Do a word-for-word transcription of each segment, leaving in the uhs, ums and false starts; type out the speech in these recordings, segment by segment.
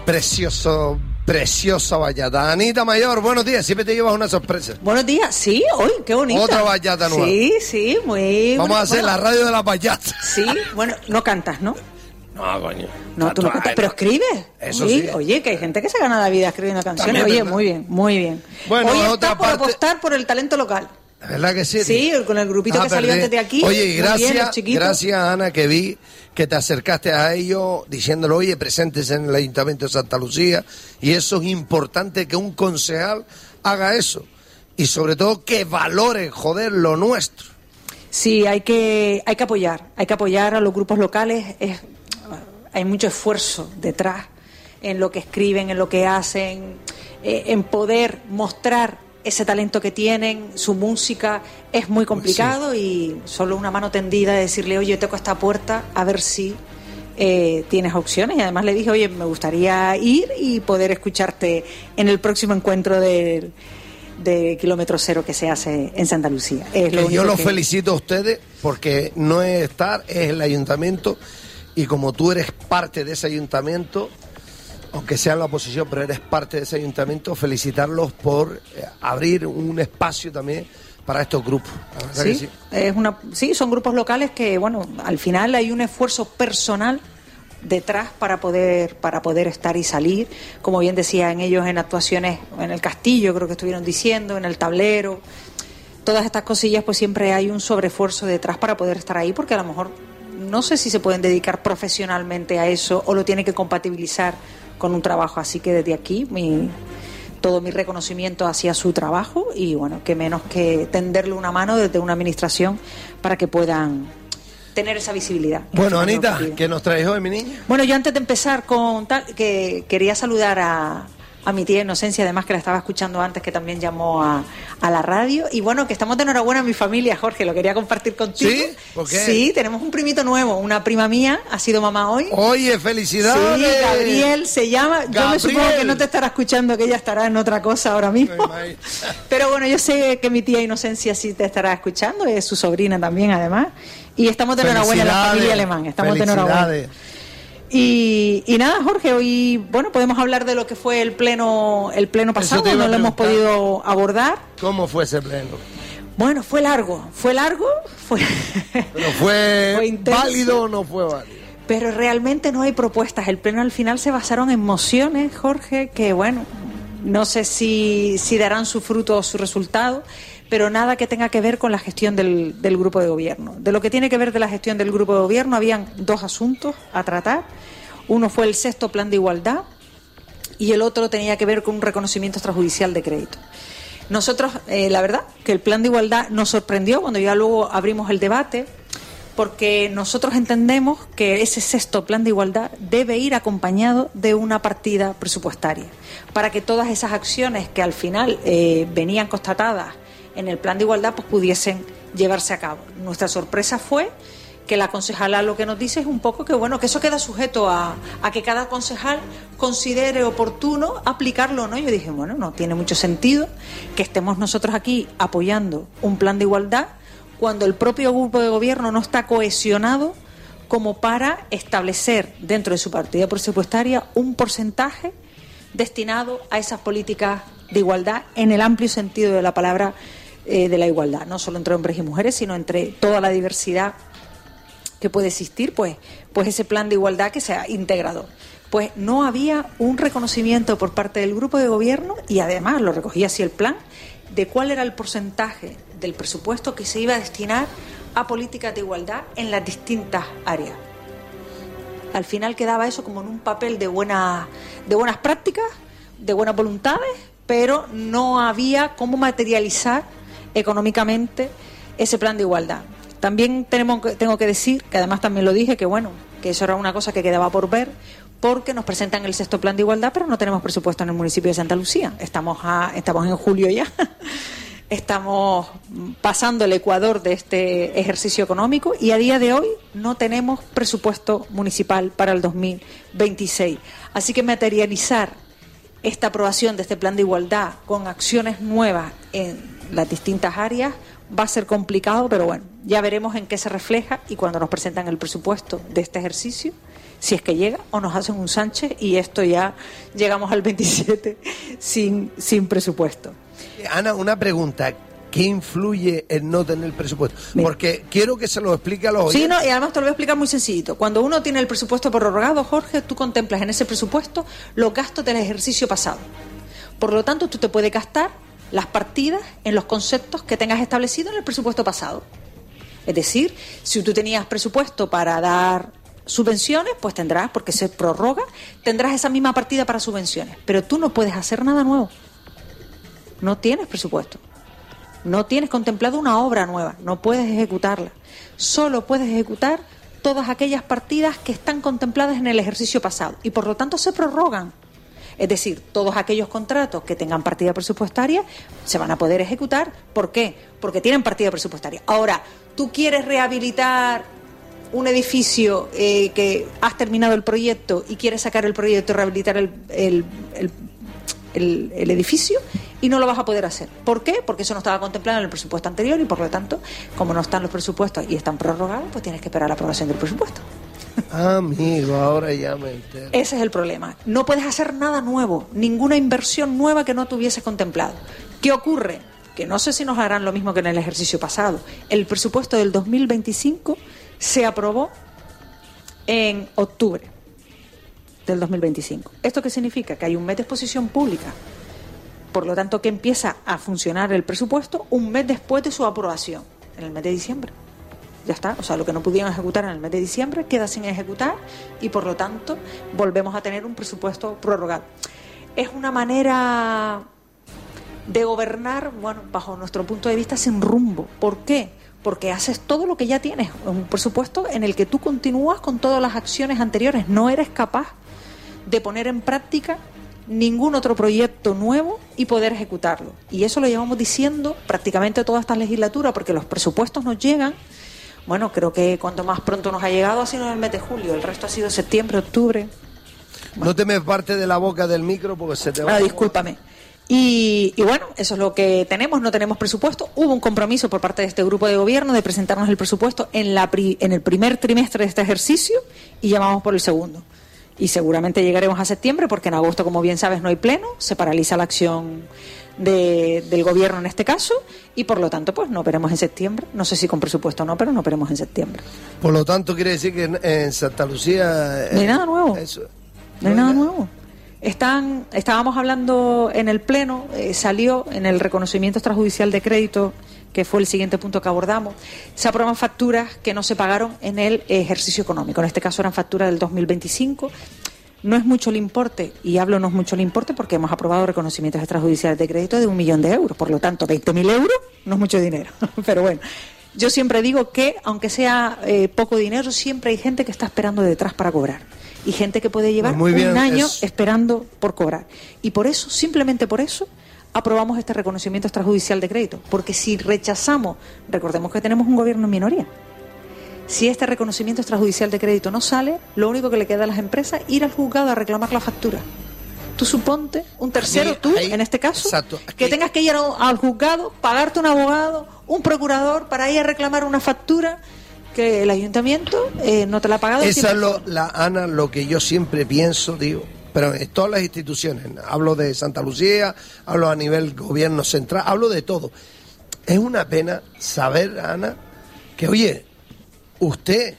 Precioso, preciosa bachata. Anita Mayor, buenos días, siempre te llevas una sorpresa. Buenos días, sí, hoy, qué bonita. Otra bachata nueva. Sí, sí, muy... Vamos bueno, a hacer bueno. la radio de la bachata. Sí, bueno, no cantas, ¿no? No, coño. No, tú no cantas, pero escribes. Eso oye, sí. Oye, que hay gente que se gana la vida escribiendo canciones. También, Oye, ¿verdad? muy bien, muy bien. Bueno, hoy otra está por parte- apostar por el talento local. ¿Verdad que sí? Sí, con el grupito Ah, que salió perdí. antes de aquí. Oye, y muy bien, gracias, los chiquitos. gracias Ana, que vi que te acercaste a ellos diciéndole, oye, presentes en el Ayuntamiento de Santa Lucía, y eso es importante que un concejal haga eso, y sobre todo que valore, joder, lo nuestro. Sí, hay que, hay que apoyar, hay que apoyar a los grupos locales. Es, hay mucho esfuerzo detrás en lo que escriben, en lo que hacen, eh, en poder mostrar ese talento que tienen, su música. Es muy complicado, pues sí. Y solo una mano tendida de decirle, oye, toco esta puerta a ver si eh, tienes opciones. Y además le dije, oye, me gustaría ir y poder escucharte en el próximo encuentro del de Kilómetro Cero que se hace en Santa Lucía. Es lo Que yo único los que... felicito a ustedes porque no es estar, es el ayuntamiento, y como tú eres parte de ese ayuntamiento, aunque sea en la oposición, pero eres parte de ese ayuntamiento, felicitarlos por eh, abrir un espacio también para estos grupos. La verdad Sí, que sí. es una, sí, son grupos locales que, bueno, al final hay un esfuerzo personal detrás para poder para poder estar y salir, como bien decían ellos, en actuaciones en el Castillo, creo que estuvieron diciendo, en el Tablero, todas estas cosillas, pues siempre hay un sobreesfuerzo detrás para poder estar ahí, porque a lo mejor no sé si se pueden dedicar profesionalmente a eso o lo tienen que compatibilizar con un trabajo, así que desde aquí mi todo mi reconocimiento hacia su trabajo, y bueno, que menos que tenderle una mano desde una administración para que puedan tener esa visibilidad. Bueno, Anita, ¿qué nos traes hoy, mi niña? Bueno, yo antes de empezar con tal, que quería saludar a, a mi tía Inocencia, además que la estaba escuchando antes, que también llamó a, a la radio, y bueno, que estamos de enhorabuena mi familia, Jorge, lo quería compartir contigo. ¿Sí? ¿Por qué? Sí, tenemos un primito nuevo, una prima mía, ha sido mamá hoy. Oye, felicidades. Sí, Gabriel se llama. Gabriel. Yo me supongo que no te estará escuchando, que ella estará en otra cosa ahora mismo. Pero bueno, yo sé que mi tía Inocencia sí te estará escuchando, es su sobrina también, además. Y estamos de enhorabuena en la familia alemán. Estamos de enhorabuena. Y, y nada, Jorge, hoy bueno podemos hablar de lo que fue el pleno el pleno pasado, no lo hemos podido abordar. ¿Cómo fue ese pleno? Bueno, fue largo, fue largo, fue. Pero fue, fue válido o no fue válido. Pero realmente no hay propuestas. El pleno al final se basaron en mociones, Jorge, que bueno, no sé si, si darán su fruto o su resultado, pero nada que tenga que ver con la gestión del, del grupo de gobierno. De lo que tiene que ver de la gestión del grupo de gobierno, habían dos asuntos a tratar. Uno fue el sexto plan de igualdad y el otro tenía que ver con un reconocimiento extrajudicial de crédito. Nosotros, eh, la verdad, que el plan de igualdad nos sorprendió cuando ya luego abrimos el debate, porque nosotros entendemos que ese sexto plan de igualdad debe ir acompañado de una partida presupuestaria, para que todas esas acciones que al final eh, venían constatadas en el plan de igualdad pues pudiesen llevarse a cabo. Nuestra sorpresa fue que la concejala lo que nos dice es un poco que bueno que eso queda sujeto a, a que cada concejal considere oportuno aplicarlo o no. Yo dije, bueno, no tiene mucho sentido que estemos nosotros aquí apoyando un plan de igualdad cuando el propio grupo de gobierno no está cohesionado como para establecer dentro de su partida presupuestaria un porcentaje destinado a esas políticas de igualdad en el amplio sentido de la palabra eh, de la igualdad, no solo entre hombres y mujeres, sino entre toda la diversidad que puede existir, pues, pues ese plan de igualdad que sea integrador. Pues no había un reconocimiento por parte del grupo de gobierno, y además lo recogía así el plan, de cuál era el porcentaje del presupuesto que se iba a destinar a políticas de igualdad en las distintas áreas. Al final quedaba eso como en un papel de, buena, de buenas prácticas, de buenas voluntades, pero no había cómo materializar económicamente ese plan de igualdad. También tenemos, tengo que decir, que además también lo dije, que bueno, que eso era una cosa que quedaba por ver, porque nos presentan el sexto plan de igualdad, pero no tenemos presupuesto en el municipio de Santa Lucía. Estamos, a, estamos en julio ya, estamos pasando el ecuador de este ejercicio económico y a día de hoy no tenemos presupuesto municipal para el dos mil veintiséis. Así que materializar esta aprobación de este plan de igualdad con acciones nuevas en las distintas áreas va a ser complicado, pero bueno, ya veremos en qué se refleja y cuando nos presentan el presupuesto de este ejercicio, si es que llega, o nos hacen un Sánchez y esto ya llegamos al veintisiete sin, sin presupuesto. Ana, una pregunta. ¿Qué influye en no tener presupuesto? Mira. Porque quiero que se lo explique a los oyentes. Sí, no, y además te lo voy a explicar muy sencillito. Cuando uno tiene el presupuesto prorrogado, Jorge, tú contemplas en ese presupuesto los gastos del ejercicio pasado. Por lo tanto, tú te puedes gastar las partidas en los conceptos que tengas establecido en el presupuesto pasado. Es decir, si tú tenías presupuesto para dar subvenciones, pues tendrás, porque se prorroga, tendrás esa misma partida para subvenciones. Pero tú no puedes hacer nada nuevo. No tienes presupuesto. No tienes contemplado una obra nueva, no puedes ejecutarla. Solo puedes ejecutar todas aquellas partidas que están contempladas en el ejercicio pasado y por lo tanto se prorrogan. Es decir, todos aquellos contratos que tengan partida presupuestaria se van a poder ejecutar. ¿Por qué? Porque tienen partida presupuestaria. Ahora, tú quieres rehabilitar un edificio eh, que has terminado el proyecto y quieres sacar el proyecto y rehabilitar el, el, el, el, el edificio y no lo vas a poder hacer. ¿Por qué? Porque eso no estaba contemplado en el presupuesto anterior y por lo tanto, como no están los presupuestos y están prorrogados, pues tienes que esperar la aprobación del presupuesto. Amigo, ahora ya me entero. Ese es el problema. No puedes hacer nada nuevo, ninguna inversión nueva que no tuvieses contemplado. ¿Qué ocurre? Que no sé si nos harán lo mismo que en el ejercicio pasado. El presupuesto del dos mil veinticinco se aprobó en octubre del dos mil veinticinco. ¿Esto qué significa? Que hay un mes de exposición pública. Por lo tanto, que empieza a funcionar el presupuesto un mes después de su aprobación, en el mes de diciembre. Ya está, o sea, lo que no pudieron ejecutar en el mes de diciembre queda sin ejecutar y por lo tanto volvemos a tener un presupuesto prorrogado. Es una manera de gobernar, bueno, bajo nuestro punto de vista, sin rumbo. ¿Por qué? Porque haces todo lo que ya tienes, un presupuesto en el que tú continúas con todas las acciones anteriores, no eres capaz de poner en práctica ningún otro proyecto nuevo y poder ejecutarlo. Y eso lo llevamos diciendo prácticamente toda esta legislatura, porque los presupuestos nos llegan. Bueno, creo que cuanto más pronto nos ha llegado ha sido en el mes de julio, el resto ha sido septiembre, octubre. Bueno. No te me parte de la boca del micro porque se te va. Ah, discúlpame. Y, y bueno, eso es lo que tenemos, no tenemos presupuesto. Hubo un compromiso por parte de este grupo de gobierno de presentarnos el presupuesto en, la pri, en el primer trimestre de este ejercicio y ya vamos por el segundo. Y seguramente llegaremos a septiembre porque en agosto, como bien sabes, no hay pleno, se paraliza la acción de, del gobierno en este caso y por lo tanto pues no veremos en septiembre. No sé si con presupuesto o no, pero no veremos en septiembre. Por lo tanto quiere decir que en, en Santa Lucía... No hay eh, nada nuevo. Eso, no hay no nada hay nuevo. Están, estábamos hablando en el pleno, eh, salió en el reconocimiento extrajudicial de crédito, que fue el siguiente punto que abordamos, se aprueban facturas que no se pagaron en el ejercicio económico. En este caso eran facturas del dos mil veinticinco. No es mucho el importe, y hablo no es mucho el importe porque hemos aprobado reconocimientos extrajudiciales de crédito de un millón de euros. Por lo tanto, veinte mil euros no es mucho dinero. Pero bueno, yo siempre digo que, aunque sea eh, poco dinero, siempre hay gente que está esperando detrás para cobrar. Y gente que puede llevar pues bien, un año es... esperando por cobrar. Y por eso, simplemente por eso, aprobamos este reconocimiento extrajudicial de crédito. Porque si rechazamos, recordemos que tenemos un gobierno en minoría, si este reconocimiento extrajudicial de crédito no sale, lo único que le queda a las empresas es ir al juzgado a reclamar la factura. Tú suponte, un tercero, aquí, tú, ahí, en este caso, exacto, que tengas que ir a, al juzgado, pagarte un abogado, un procurador, para ir a reclamar una factura que el ayuntamiento eh, no te la ha pagado. Esa es lo, la Ana, lo que yo siempre pienso, digo, pero en todas las instituciones, hablo de Santa Lucía, hablo a nivel gobierno central, hablo de todo. Es una pena saber, Ana, que oye, usted,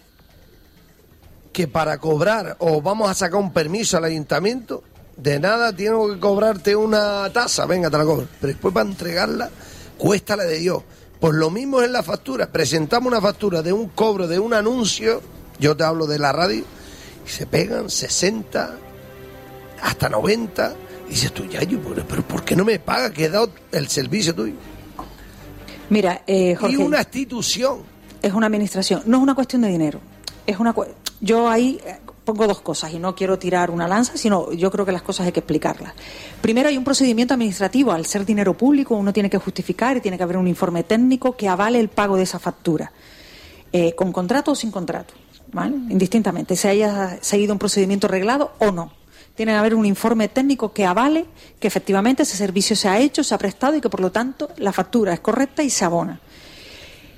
que para cobrar o vamos a sacar un permiso al ayuntamiento, de nada tengo que cobrarte una tasa, venga, te la cobro, pero después para entregarla, cuesta la de Dios. Pues lo mismo es en la factura, presentamos una factura de un cobro de un anuncio, yo te hablo de la radio, y se pegan sesenta, hasta noventa, y dices tú, ya, yo, pero ¿por qué no me paga que he dado el servicio tuyo? Mira, eh, Jorge, y una institución. Es una administración, no es una cuestión de dinero, es una cu- yo ahí pongo dos cosas y no quiero tirar una lanza, sino yo creo que las cosas hay que explicarlas. Primero, hay un procedimiento administrativo. Al ser dinero público, uno tiene que justificar y tiene que haber un informe técnico que avale el pago de esa factura, eh, con contrato o sin contrato, ¿vale? Indistintamente, se haya seguido un procedimiento reglado o no. Tiene que haber un informe técnico que avale que efectivamente ese servicio se ha hecho, se ha prestado y que por lo tanto la factura es correcta y se abona.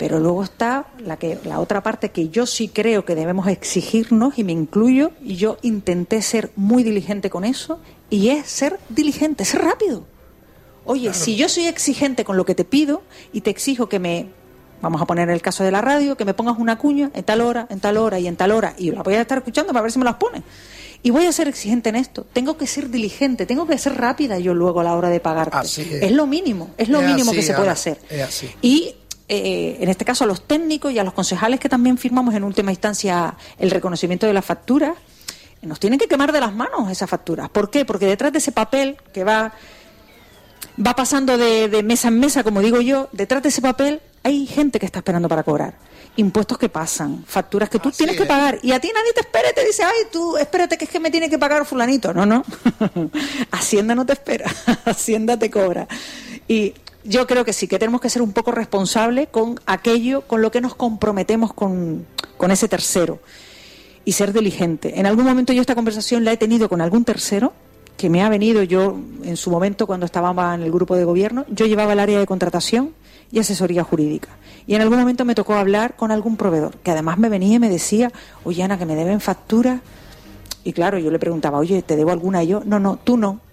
Pero luego está la que la otra parte que yo sí creo que debemos exigirnos, y me incluyo, y yo intenté ser muy diligente con eso, y es ser diligente, ser rápido. Oye, claro. Si yo soy exigente con lo que te pido y te exijo que me, vamos a poner el caso de la radio, que me pongas una cuña en tal hora, en tal hora y en tal hora, y la voy a estar escuchando para ver si me las pones. Y voy a ser exigente en esto. Tengo que ser diligente, tengo que ser rápida yo luego a la hora de pagarte. Así es. Es lo mínimo, es lo es mínimo así, que se Ana, puede hacer. Es así. Y eh, en este caso a los técnicos y a los concejales que también firmamos en última instancia el reconocimiento de las facturas, nos tienen que quemar de las manos esas facturas. ¿Por qué? Porque detrás de ese papel que va, va pasando de, de mesa en mesa, como digo yo, detrás de ese papel hay gente que está esperando para cobrar. Impuestos que pasan, facturas que tú Así tienes es. que pagar, y a ti nadie te espera y te dice, ay, tú espérate que es que me tiene que pagar fulanito. No, no, Hacienda no te espera, Hacienda te cobra. Y yo creo que sí, que tenemos que ser un poco responsables con aquello, con lo que nos comprometemos con, con ese tercero, y ser diligente. En algún momento yo esta conversación la he tenido con algún tercero que me ha venido. Yo en su momento, cuando estaba en el grupo de gobierno, yo llevaba el área de contratación y asesoría jurídica, y en algún momento me tocó hablar con algún proveedor que además me venía y me decía, oye Ana, que me deben facturas, y claro, yo le preguntaba, oye, ¿te debo alguna? Y yo, no, no, tú no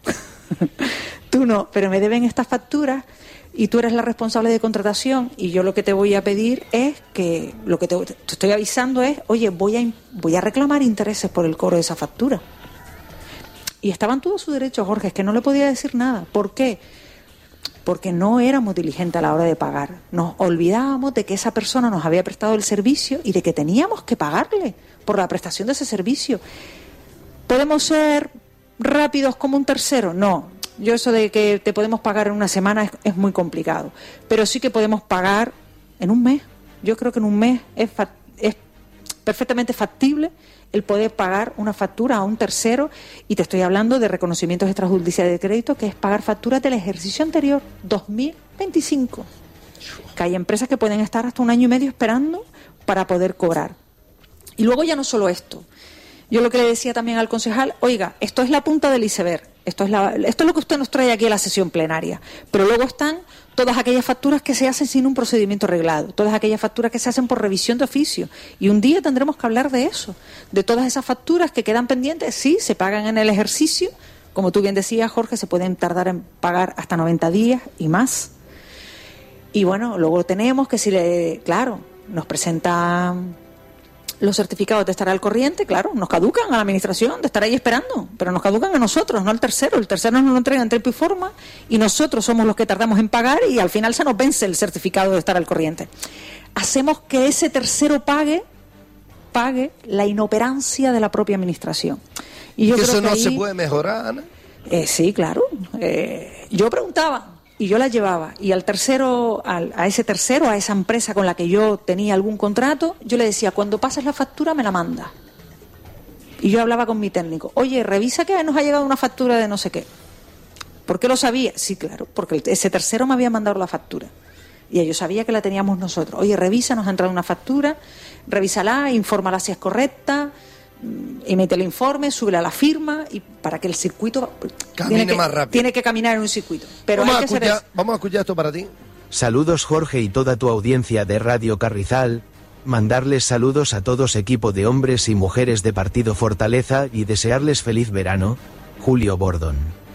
tú no, pero me deben estas facturas y tú eres la responsable de contratación, y yo lo que te voy a pedir es que, lo que te, te estoy avisando es, oye, voy a, voy a reclamar intereses por el cobro de esa factura. Y estaban todos sus derechos, Jorge, es que no le podía decir nada. ¿Por qué? Porque no éramos diligentes a la hora de pagar. Nos olvidábamos de que esa persona nos había prestado el servicio y de que teníamos que pagarle por la prestación de ese servicio. ¿Podemos ser rápidos como un tercero? No. Yo eso de que te podemos pagar en una semana es, es muy complicado. Pero sí que podemos pagar en un mes. Yo creo que en un mes es, fa- es perfectamente factible el poder pagar una factura a un tercero, y te estoy hablando de reconocimientos extrajudiciales de crédito, que es pagar facturas del ejercicio anterior, dos mil veinticinco. Que hay empresas que pueden estar hasta un año y medio esperando para poder cobrar. Y luego ya no solo esto. Yo lo que le decía también al concejal, oiga, esto es la punta del iceberg, esto es, la, esto es lo que usted nos trae aquí a la sesión plenaria, pero luego están todas aquellas facturas que se hacen sin un procedimiento reglado, todas aquellas facturas que se hacen por revisión de oficio, y un día tendremos que hablar de eso, de todas esas facturas que quedan pendientes. Sí, se pagan en el ejercicio, como tú bien decías, Jorge, se pueden tardar en pagar hasta noventa días y más, y bueno, luego tenemos que si le, claro, nos presentan los certificados de estar al corriente, claro, nos caducan a la administración de estar ahí esperando, pero nos caducan a nosotros, no al tercero. El tercero nos lo entrega en tiempo y forma, y nosotros somos los que tardamos en pagar, y al final se nos vence el certificado de estar al corriente. Hacemos que ese tercero pague pague la inoperancia de la propia administración. Y yo ¿Que creo eso que no ahí, se puede mejorar, Ana? Eh, sí, claro. Eh, yo preguntaba y yo la llevaba, y al tercero, al, a ese tercero, a esa empresa con la que yo tenía algún contrato, yo le decía, cuando pases la factura me la manda. Y yo hablaba con mi técnico, oye, revisa que nos ha llegado una factura de no sé qué. ¿Por qué lo sabía? Sí, claro, porque ese tercero me había mandado la factura y yo sabía que la teníamos nosotros. Oye, revisa, nos ha entrado una factura, revísala, infórmala si es correcta, emite el informe, súbela a la firma, y para que el circuito camine que, más rápido. Tiene que caminar en un circuito. Pero vamos, hay a que escuchar, hacer vamos a escuchar esto para ti. Saludos Jorge y toda tu audiencia de Radio Carrizal. Mandarles saludos a todos equipo de hombres y mujeres de Partido Fortaleza y desearles feliz verano. Julio Bordón.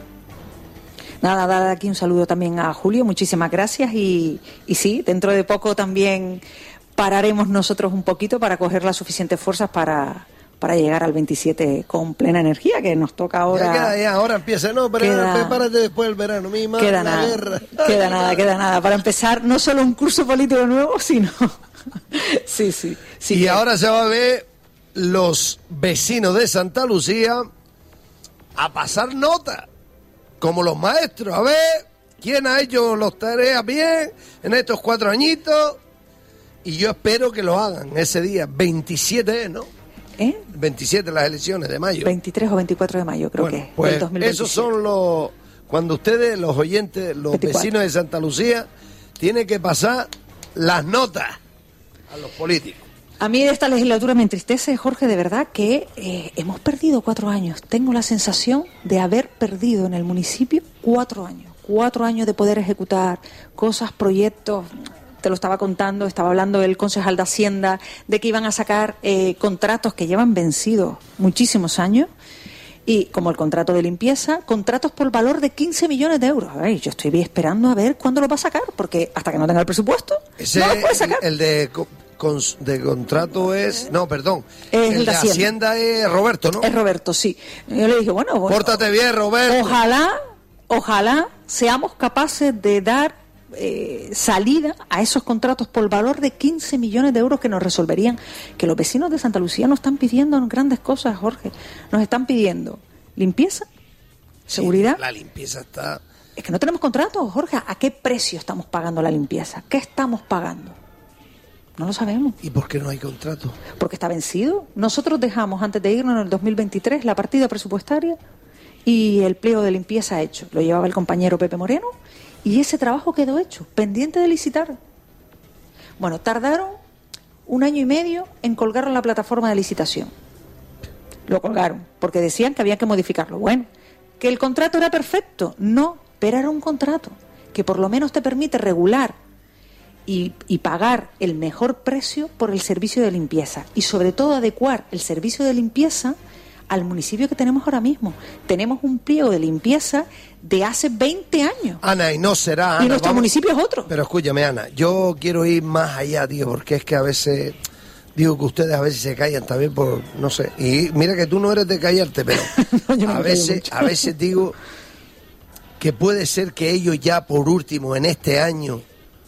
Nada, dar aquí un saludo también a Julio, muchísimas gracias, y, y sí, dentro de poco también pararemos nosotros un poquito para coger las suficientes fuerzas para, para llegar al veintisiete con plena energía, que nos toca ahora. Ya, queda, ya ahora empieza, no, pero queda, prepárate después del verano, mi madre, queda la nada, guerra. Queda nada, queda nada, para empezar no solo un curso político nuevo, sino... sí, sí, sí. Y que... ahora se va a ver los vecinos de Santa Lucía a pasar nota, como los maestros, a ver quién ha hecho las tareas bien en estos cuatro añitos, y yo espero que lo hagan ese día, veintisiete, ¿no? ¿Eh? veintisiete, las elecciones de mayo. veintitrés o veinticuatro de mayo, creo bueno, que pues del dos mil veintisiete. Esos son los, cuando ustedes, los oyentes, los veinticuatro vecinos de Santa Lucía, tienen que pasar las notas a los políticos. A mí de esta legislatura me entristece, Jorge, de verdad, que eh, hemos perdido cuatro años. Tengo la sensación de haber perdido en el municipio cuatro años. Cuatro años de poder ejecutar cosas, proyectos te lo estaba contando, estaba hablando el concejal de Hacienda de que iban a sacar eh, contratos que llevan vencidos muchísimos años, y como el contrato de limpieza, contratos por valor de quince millones de euros. Ay, yo estoy esperando a ver cuándo lo va a sacar, porque hasta que no tenga el presupuesto, ese, no lo puede sacar. El, el de, con, de contrato es... No, perdón. Es el, el de de Hacienda. Hacienda es Roberto, ¿no? Es Roberto, sí. Yo le dije, bueno... bueno pórtate bien, Roberto. Ojalá, ojalá seamos capaces de dar eh, salida a esos contratos por valor de quince millones de euros que nos resolverían. Que los vecinos de Santa Lucía nos están pidiendo grandes cosas, Jorge. Nos están pidiendo limpieza, seguridad. Sí, la limpieza está... Es que no tenemos contrato, Jorge. ¿A qué precio estamos pagando la limpieza? ¿Qué estamos pagando? No lo sabemos. ¿Y por qué no hay contrato? Porque está vencido. Nosotros dejamos, antes de irnos en el dos mil veintitrés, la partida presupuestaria y el pliego de limpieza hecho. Lo llevaba el compañero Pepe Moreno y ese trabajo quedó hecho, pendiente de licitar. Bueno, tardaron un año y medio en colgarlo en la plataforma de licitación. Lo colgaron, porque decían que había que modificarlo. Bueno, que el contrato era perfecto. No, pero era un contrato que por lo menos te permite regular y, y pagar el mejor precio por el servicio de limpieza. Y sobre todo adecuar el servicio de limpieza al municipio que tenemos ahora mismo. Tenemos un pliego de limpieza de hace veinte años. Ana, y no será... Ana, y nuestro vamos... municipio es otro. Pero escúchame, Ana, yo quiero ir más allá, tío, porque es que a veces... Digo que ustedes a veces se callan también por, no sé, y mira que tú no eres de callarte, pero no, no a veces a veces digo que puede ser que ellos ya por último en este año,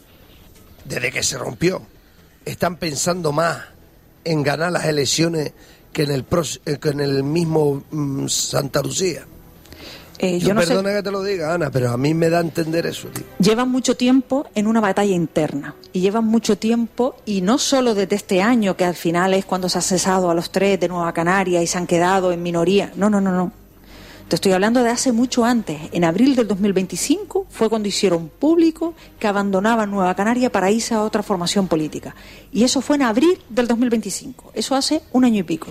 desde que se rompió, están pensando más en ganar las elecciones que en el, pro, que en el mismo um, Santa Lucía. Eh, yo yo no perdona sé. que te lo diga, Ana, pero a mí me da a entender eso, tío. Llevan mucho tiempo en una batalla interna y llevan mucho tiempo, y no solo desde este año, que al final es cuando se ha cesado a los tres de Nueva Canaria y se han quedado en minoría. No, no, no, no. Te estoy hablando de hace mucho antes. En abril del dos mil veinticinco fue cuando hicieron público que abandonaban Nueva Canaria para irse a otra formación política. Y eso fue en abril del dos mil veinticinco. Eso hace un año y pico.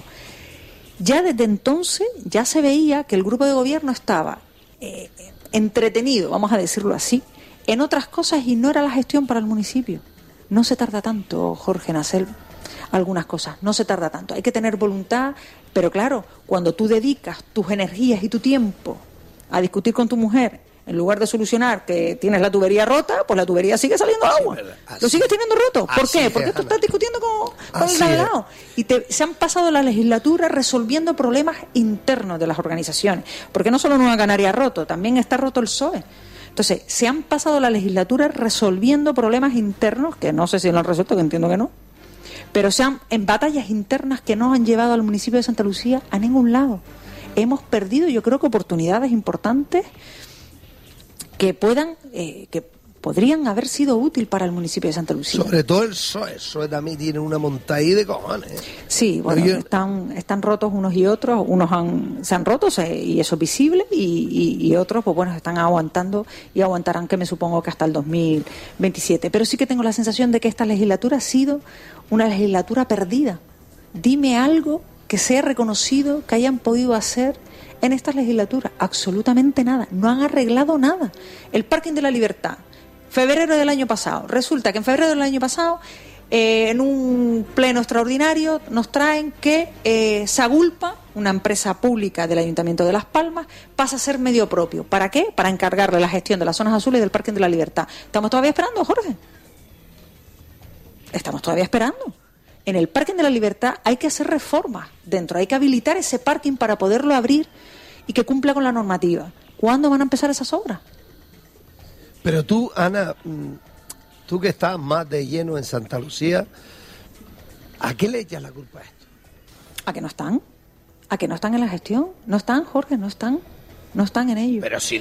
Ya desde entonces ya se veía que el grupo de gobierno estaba eh, entretenido, vamos a decirlo así, en otras cosas, y no era la gestión para el municipio. No se tarda tanto, Jorge, en hacer algunas cosas, no se tarda tanto. Hay que tener voluntad, pero claro, cuando tú dedicas tus energías y tu tiempo a discutir con tu mujer, en lugar de solucionar que tienes la tubería rota, pues la tubería sigue saliendo agua. Sí, lo sigues teniendo roto. ¿Por qué? Porque tú estás discutiendo con, con el de al lado. Y te, se han pasado la legislatura resolviendo problemas internos de las organizaciones. Porque no solo Nueva Canaria ha roto, también está roto el P S O E. Entonces, se han pasado la legislatura resolviendo problemas internos, que no sé si lo han resuelto, que entiendo que no, pero se han en batallas internas que no han llevado al municipio de Santa Lucía a ningún lado. Hemos perdido, yo creo que oportunidades importantes que puedan, eh, que podrían haber sido útil para el municipio de Santa Lucía. Sobre todo el P S O E, el P S O E también tiene una montaña de cojones. Sí, bueno, yo... están están rotos unos y otros, unos han, se han roto eh, y eso es visible, y, y, y otros, pues bueno, están aguantando y aguantarán, que me supongo que hasta el dos mil veintisiete. Pero sí que tengo la sensación de que esta legislatura ha sido una legislatura perdida. Dime algo que sea reconocido, que hayan podido hacer en esta legislatura. Absolutamente nada. No han arreglado nada. El Parking de la Libertad, febrero del año pasado. Resulta que en febrero del año pasado, eh, en un pleno extraordinario, nos traen que eh, Sagulpa, una empresa pública del Ayuntamiento de Las Palmas, pasa a ser medio propio. ¿Para qué? Para encargarle la gestión de las zonas azules y del Parking de la Libertad. ¿Estamos todavía esperando, Jorge? Estamos todavía esperando. En el Parking de la Libertad hay que hacer reformas dentro, hay que habilitar ese parking para poderlo abrir y que cumpla con la normativa. ¿Cuándo van a empezar esas obras? Pero tú, Ana, tú que estás más de lleno en Santa Lucía, ¿a qué le echas la culpa a esto? ¿A que no están? ¿A que no están en la gestión? No están, Jorge, no están. No están en ello. Pero si